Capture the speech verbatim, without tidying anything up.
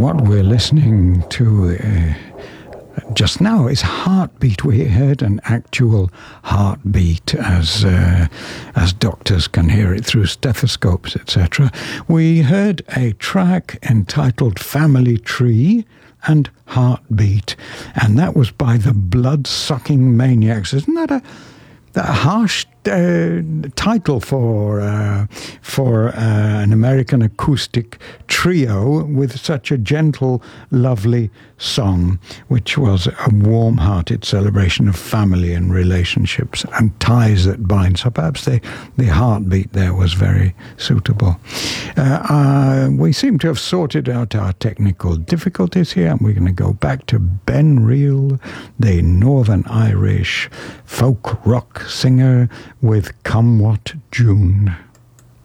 what we're listening to uh, just now is Heartbeat. We heard an actual heartbeat as uh, as doctors can hear it through stethoscopes, et cetera. We heard a track entitled Family Tree and Heartbeat, and that was by the Blood-Sucking Maniacs. Isn't that a, a harsh uh, title for uh, for uh, an American acoustic trio with such a gentle, lovely song, which was a warm-hearted celebration of family and relationships and ties that bind. So perhaps the, the heartbeat there was very suitable. Uh, uh, we seem to have sorted out our technical difficulties here, and we're going to go back to Ben Reel, the Northern Irish folk rock singer, with Come What June.